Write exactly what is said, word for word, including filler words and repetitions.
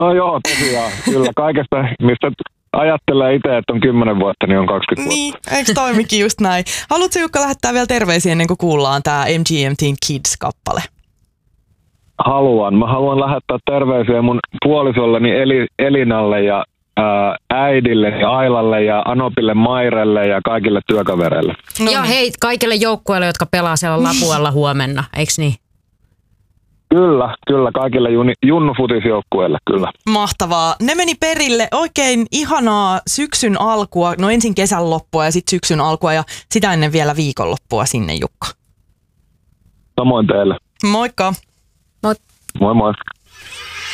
No joo, tosiaan. Kyllä kaikesta, mistä ajattelee itse, että on kymmenen vuotta, niin on kaksikymmentä Niin, vuotta. eikö toimikin just näin? Haluatko Jukka lähettää vielä terveisiä ennen kuin kuullaan tämä M G M T:n Kids-kappale? Haluan. Mä haluan lähettää terveisiä mun puolisolleni Eli, Elinalle ja ää, äidille ja Ailalle ja Anopille Mairelle ja kaikille työkavereille. No Ja niin. hei kaikille joukkueille, jotka pelaa siellä Lapualla huomenna, eikö niin? Kyllä, kyllä. Kaikille juni, junnufutisjoukkueille, kyllä. Mahtavaa. Ne meni perille. Oikein ihanaa syksyn alkua. No ensin kesän loppua ja sitten syksyn alkua ja sitä ennen vielä viikonloppua sinne, Jukka. Samoin teille. Moikka. Moi. Moi moi.